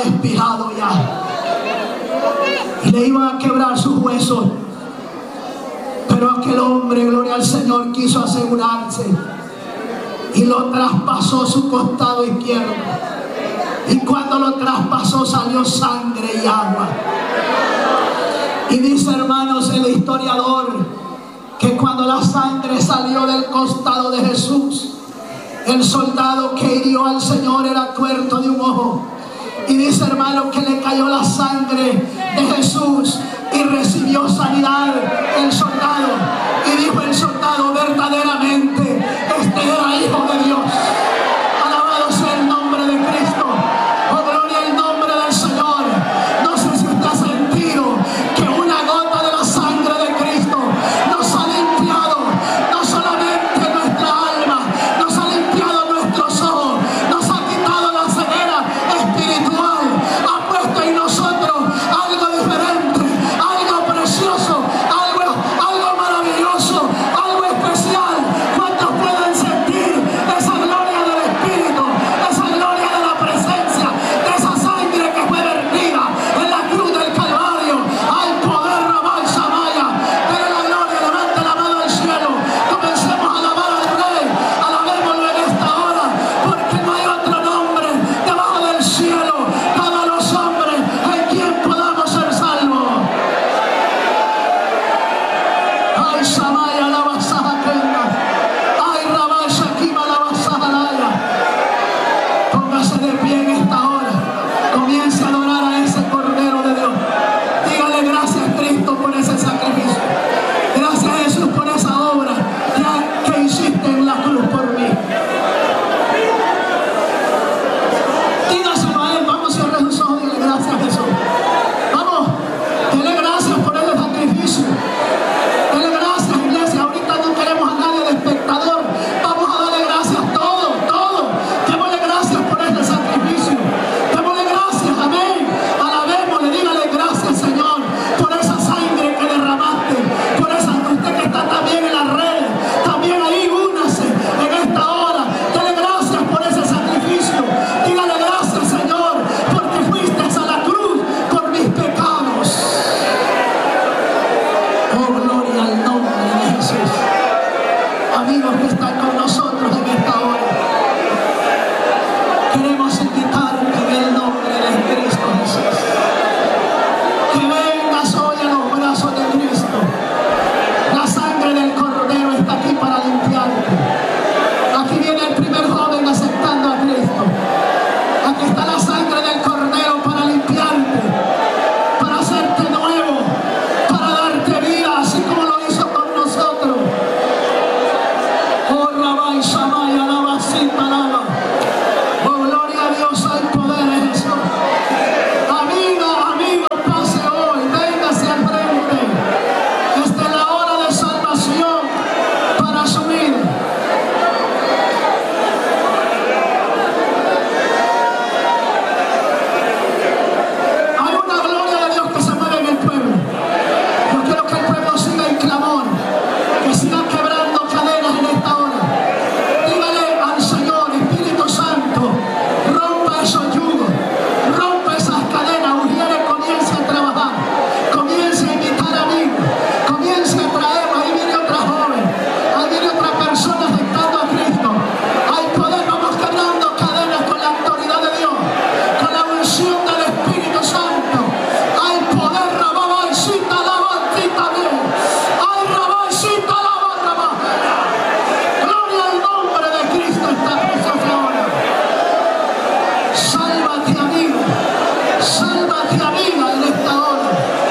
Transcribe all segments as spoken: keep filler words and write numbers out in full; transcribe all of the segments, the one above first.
expirado ya. Y le iban a quebrar sus huesos. Pero aquel hombre, gloria al Señor, quiso asegurarse y lo traspasó su costado izquierdo. Y cuando lo traspasó salió sangre y agua. Y dice, hermanos, el historiador, que cuando la sangre salió del costado de Jesús, el soldado que hirió al Señor era tuerto de un ojo. Y dice, hermano, que le cayó la sangre de Jesús y recibió sanidad el soldado. Y dijo el soldado, verdaderamente este era hijo de Dios. Alabado sea el nombre de Cristo. Oh, gloria al nombre del Señor. No sé si usted ha sentido que una gota de la sangre de Cristo nos ha limpiado, no solamente nuestra alma, nos ha limpiado nuestros ojos, nos ha quitado la ceguera espiritual, ha puesto en nosotros algo diferente, algo precioso, algo, algo maravilloso, algo especial. ¿Cuántos pueden sentir esa gloria del Espíritu, esa gloria de la presencia, de esa sangre que fue vertida en la cruz del Calvario? Hay poder, Rabal Samaya. Dele la gloria, levante la mano al cielo. Comencemos a alabar al Rey, alabémoslo en esta hora, porque no hay otro nombre debajo del cielo para los hombres en quien podamos ser salvos. Ay, Samaya, la basaja kenda. Ay, Rabal Shakima, la basaja laya. Póngase de pie en esta hora. Comience a adorar a ese Cordero de Dios. Dígale gracias, Cristo, por ese sacrificio. Gracias, Jesús, por esa obra ya que hiciste en la cruz por mí. Dígaselo a Él. Vamos a cerrar sus ojos. Dile gracias, Jesús. Vamos. Dile gracias por ese sacrificio. Dele gracias, iglesia. Ahorita no queremos a nadie de espectador. Vamos a darle gracias todo, todo. Démosle gracias por este sacrificio. Démosle gracias, amén. Alabémosle, dígale gracias, Señor, por esa sangre que derramaste. Por esa, usted que está también en las redes, también ahí, únase en esta hora. Dele gracias por ese sacrificio. Dígale gracias, Señor, porque fuiste a la cruz por mis pecados. Oh, gloria al nombre de Jesús. Amigos que están con nosotros en esta hora, queremos invitarte en el nombre de Cristo Jesús, que vengas hoy a los brazos de Cristo. La sangre del Cordero está aquí para limpiarte. Aquí viene el primer joven aceptando a Cristo. Aquí está la sangre del Cordero para limpiarte, para hacerte nuevo, para darte vida, así como lo hizo con nosotros. Oh, Rabay Shamaya, Lava, Sinta, Lava. Oh, gloria a Dios, hay poder en eso. Amiga, amigo, pase hoy, véngase al frente. Esta es la hora de salvación para su vida. Hay una gloria de Dios que se mueve en el pueblo. Yo quiero que el pueblo siga en clamor, que siga quebrando cadenas en esta hora. Dígale al Señor, Espíritu Santo, rompa esos yugos, rompa esas cadenas. Ujieres, comience a trabajar, comience a invitar amigos, comience a traer. Ahí viene otra joven, ahí viene otra persona aceptando a Cristo. Hay poder, vamos quebrando cadenas con la autoridad de Dios, con la unción del Espíritu Santo. Hay poder, rababaicita, lavantita, hay rabaicita, lava, raba. Gloria al nombre de Cristo está presente ahora. Sálvate, amigo, sálvate, amiga, en esta hora.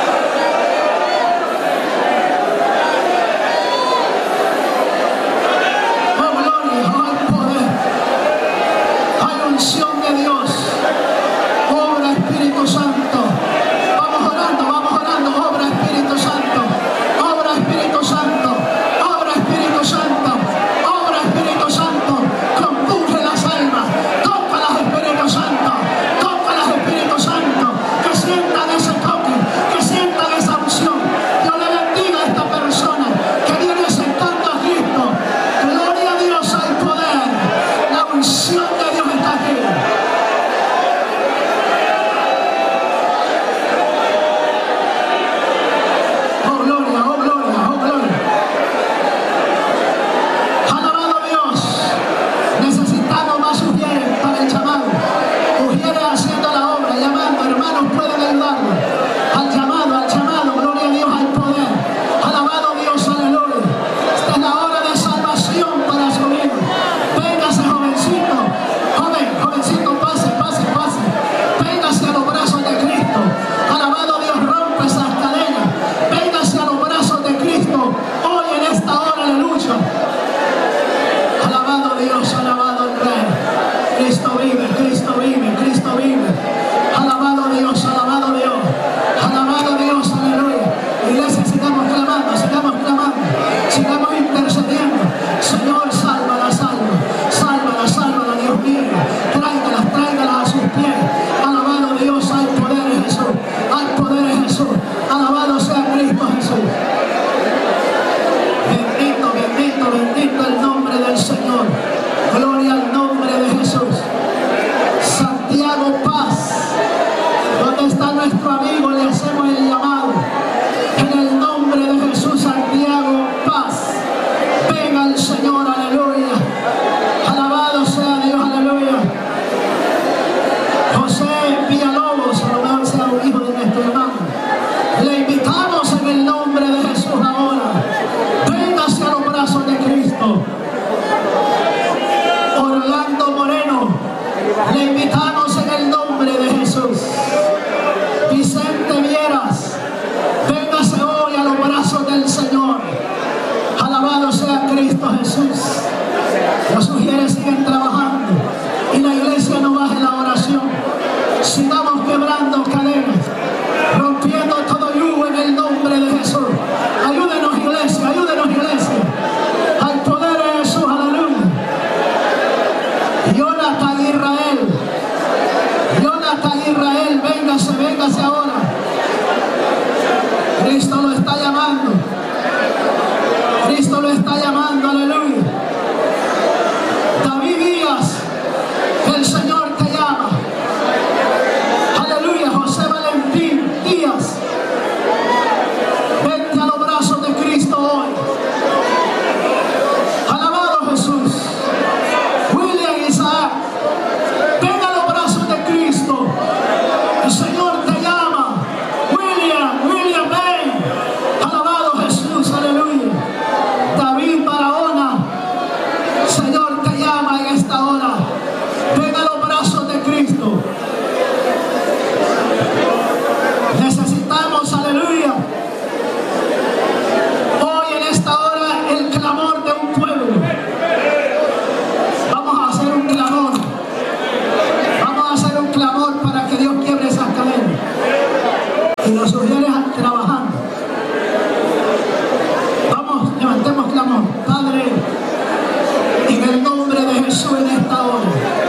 Oh, gloria, hay poder, hay unción de Dios. Obra, Espíritu Santo. Vamos orando, vamos orando. Obra, Espíritu Santo. Obra, Espíritu Santo. Obra, Espíritu Santo. Obra, Espíritu Santo. Compunge las almas. Tócalas, Espíritu Santo. Tócalas, Espíritu Santo. nuestro amigo, le hacemos el llamado. En el nombre de Jesús, Santiago Paz. Venga el Señor, aleluya. Alabado sea Dios, aleluya. José Villalobos, a lo mejor sea un hijo de nuestro hermano. Le invitamos en el nombre de Jesús ahora. Venga hacia los brazos de Cristo. Orlando Moreno, le invitamos en el nombre de Jesús. Vicente Vieras, véngase hoy a los brazos del Señor. Alabado sea Cristo Jesús. Los sugieres siguen trabajando y la iglesia no baje la oración. Sigamos quebrando cadenas, rompiendo todo yugo en el nombre de Jesús. Ayúdenos, iglesia, ayúdenos, iglesia. Al poder de Jesús, aleluya. Jonathan Israel, Jonathan Israel, véngase, véngase ahora. Cristo lo está llamando. Cristo lo está llamando, aleluya. David Díaz, el Señor te llama. Aleluya. José Valentín Díaz, vente a los brazos de Cristo hoy. Alabado Jesús. William Isaac, ven a los brazos de Cristo. El Señor te llama. William, William, ven. Alabado Jesús, aleluya. David Barahona, el Señor te llama en esta hora. Ven a los brazos de Cristo. Necesitamos, aleluya, hoy en esta hora el clamor de un pueblo. Vamos a hacer un clamor. Vamos a hacer un clamor para que Dios quiebre esas cadenas. Y los sugieres trabajando. Vamos, levantemos clamor. Padre, en el nombre de Jesús en esta hora,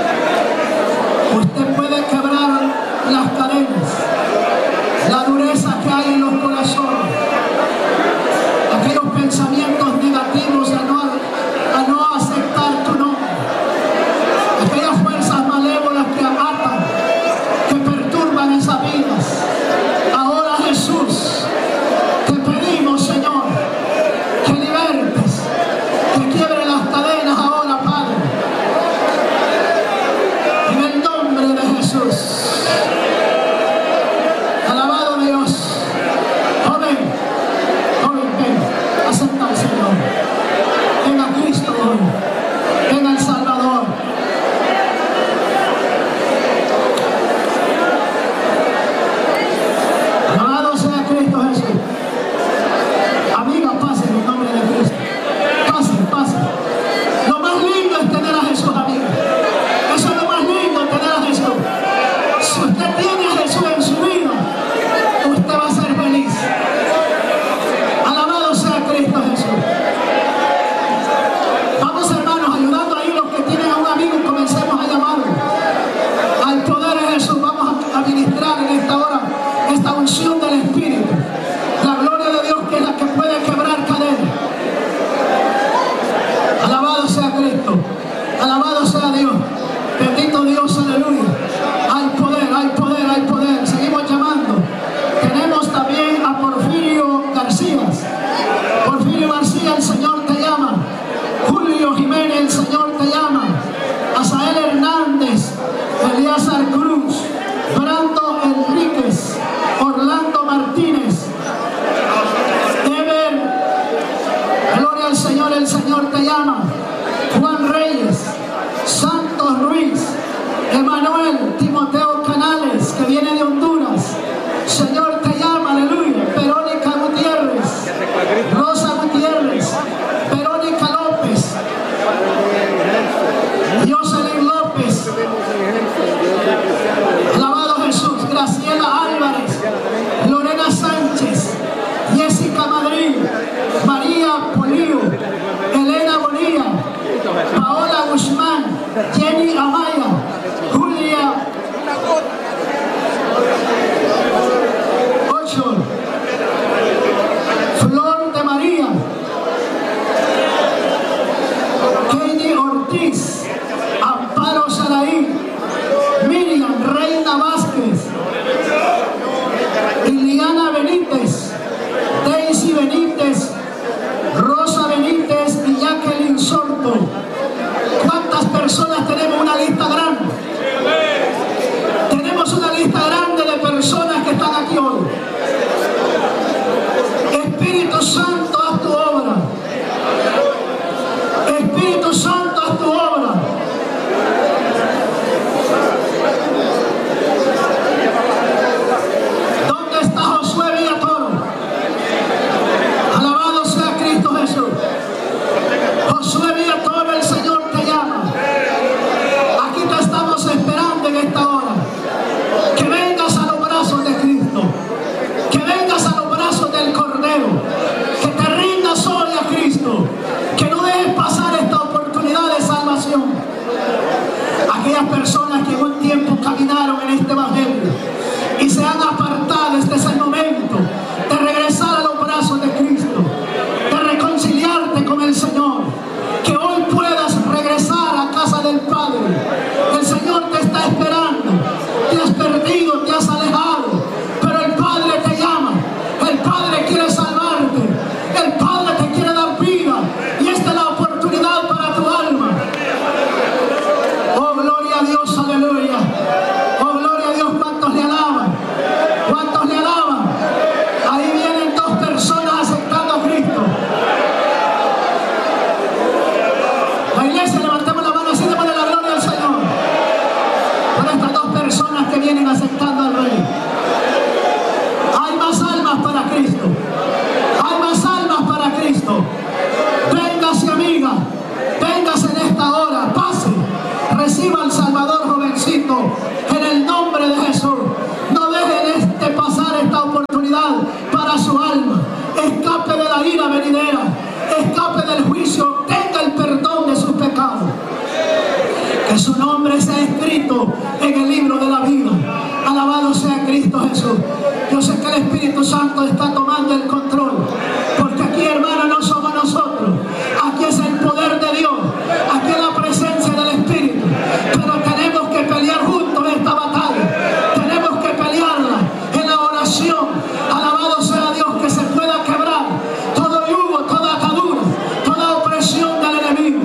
usted puede quebrar las cadenas, la dureza que hay en los corazones, aquellos pensamientos negativos a no, a no aceptar tu nombre, aquellas fuerzas malévolas que atan, que perturban esas vidas. Ahora, Jesús, te pedimos, Señor, que libertes, que quiebre las cadenas ahora, Padre, en el nombre de Jesús. Alabado Dios. Joven, joven, ven, acepta al Señor. Ven a Cristo hoy. Ven al Salvador. Alabado sea Cristo Jesús. Amiga, pase en el nombre de Cristo. Pase, pase. Lo más lindo es tener a Jesús, amiga. Eso es lo más lindo, tener a Jesús. Si usted tiene a Jesús en su vida, usted va a ser feliz. Alabado sea Cristo Jesús. Vamos, hermanos, ayudando ahí los que tienen a un amigo, comencemos a llamarlo al poder de Jesús. Vamos a administrar en esta hora esta unción del Espíritu, la gloria de Dios, que es la que puede quebrar cadenas. Alabado sea Cristo, alabado sea Dios, bendito Dios, aleluya. Hay poder, hay poder, hay poder. Seguimos llamando. Tenemos también a Porfirio García. Porfirio García, el Señor te llama. Julio Jiménez, el Señor te llama. Asael Hernández, Elíasar Cruz, Brando Enríquez, Orlando Martínez, Ever, gloria al Señor, el Señor te llama. Juan Reyes, Santos Ruiz, Emanuel Timoteo Canales, que viene de Honduras, Señor te llama, aleluya. Verónica Gutiérrez, Rosa Gutiérrez, Verónica López, Jocelyn López, alabado Jesús. Graciela Álvarez, Lorena Sánchez, Jessica Madrid, María Polío, Elena Bonilla, Paola Guzmán, Jenny Amaya, Julia se han apartado, este es el momento de regresar a los brazos de Cristo, de reconciliarte con el Señor, que hoy puedas regresar a casa del Padre. El Señor te está esperando. Te has perdido, te has alejado, pero el Padre te llama. El Padre quiere salvarte. El Padre te quiere dar vida, y esta es la oportunidad para tu alma. Oh, gloria a Dios, aleluya. Oh, gloria a Dios. ¿Cuántos le alaban? ¿Cuántos le alaban? Ahí vienen dos personas aceptando a Cristo. La iglesia, levantemos la mano así, démosle la gloria al Señor por estas dos personas que vienen aceptando al Rey. Hay más almas para Cristo. Hay más almas para Cristo. Véngase, amiga. Véngase en esta hora. Pase. Reciba al Salvador, jovencito, en el nombre de Jesús. No dejen de pasar esta oportunidad para su alma. Escape de la ira venidera. Escape del juicio. Tenga el perdón de sus pecados. Que su nombre sea escrito en el libro de la vida. Alabado sea Cristo Jesús. Yo sé que el Espíritu Santo está tomando el control, porque aquí, hermano, no somos nosotros. Aquí es el poder de Dios. Aquí es la presencia del Espíritu. Pero tenemos que pelear juntos esta batalla. Tenemos que pelearla en la oración. Alabado sea Dios, que se pueda quebrar todo yugo, toda atadura, toda opresión del enemigo.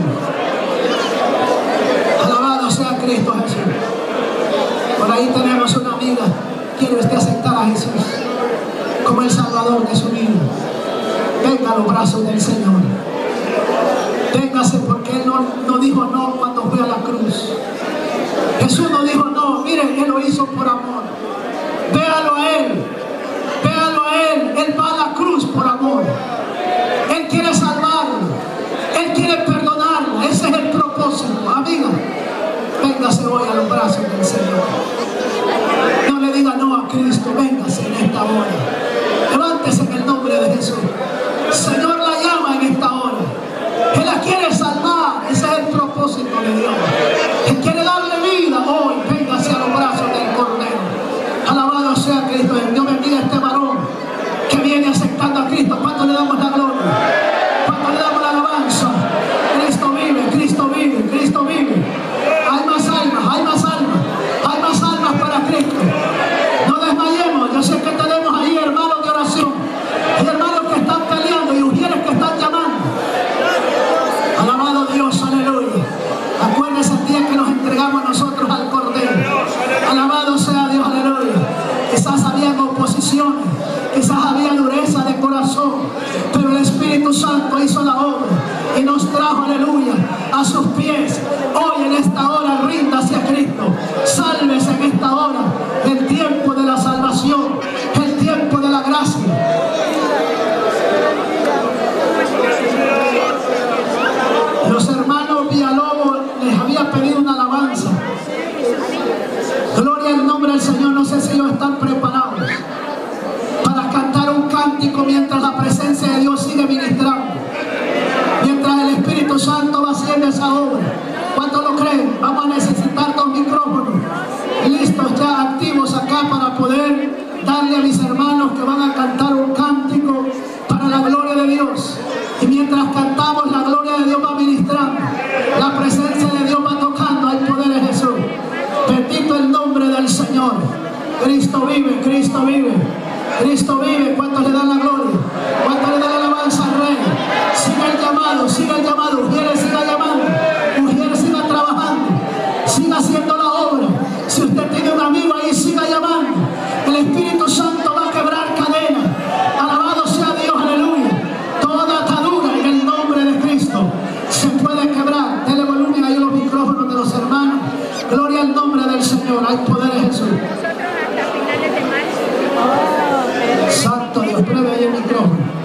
Alabado sea Cristo Jesús. Por ahí tenemos una amiga. ¿Quiere usted aceptar a Jesús como el Salvador de su vida? Venga a los brazos del Señor. Véngase, porque Él no, no dijo no cuando fue a la cruz. Jesús no dijo no. Mire, Él lo hizo por amor. Véalo a Él. Véalo a Él. Él va a la cruz por amor. Él quiere salvarlo. Él quiere perdonarlo. Ese es el propósito. Amiga, véngase hoy a los brazos del Señor. No le diga no a Cristo. Véngase en esta hora. Levántese en el nombre de Jesús. El Señor la llama en esta hora. Él la quiere salvar. Ese es el propósito de Dios. Él quiere darle vida hoy. Véngase a los brazos del Cordero. Alabado sea Cristo. Dios bendiga a este varón que viene aceptando a Cristo. ¿Cuánto le damos la gloria? ¿Cuánto le damos la alabanza? Cristo vive, Cristo vive, Cristo vive. Hay más almas, hay más almas. Hay más almas para Cristo. No desmayemos. Yo sé que tenemos ahí hermanos de oración. Hay hermanos que están peleando y mujeres que están llamando. Alabado Dios, aleluya. Acuérdense el día que nos entregamos nosotros al Cordero. Alabado sea Dios, aleluya. Quizás había oposiciones, quizás había dureza de corazón, pero el Espíritu Santo hizo la obra y nos trajo, aleluya, a sus pies. Hoy en esta hora rinda hacia Cristo. Sálvese en esta hora. El tiempo de la salvación, el tiempo de la gracia. Los hermanos Villalobos les había pedido una alabanza. Gloria al nombre del Señor. No sé si ellos están preparados para cantar un cántico mientras la presencia de Dios sigue ministrando, mientras el Espíritu Santo va haciendo esa obra. ¿Cuántos lo creen? Vamos a necesitar dos micrófonos listos ya, activos acá, para poder darle a mis hermanos que van a cantar un cántico para la gloria de Dios. Y mientras cantamos, la gloria de Dios va ministrando, la presencia de Dios va tocando al poder de Jesús. Bendito el nombre del Señor. Cristo vive, Cristo vive, Cristo vive. ¿Cuántos le dan la gloria? ¿Cuántos le dan la alabanza al Rey? Siga el llamado, siga el llamado. Mujeres, siga llamando. Mujeres, siga trabajando. Siga haciendo la obra. Si usted tiene un amigo ahí, siga llamando. El Espíritu Santo va a quebrar cadenas. Alabado sea Dios, aleluya. Toda atadura en el nombre de Cristo se puede quebrar. Dele volumen ahí a los micrófonos de los hermanos. Gloria al nombre del Señor. Hay poder en Jesús. Santo Dios, pruebe ahí el micrófono.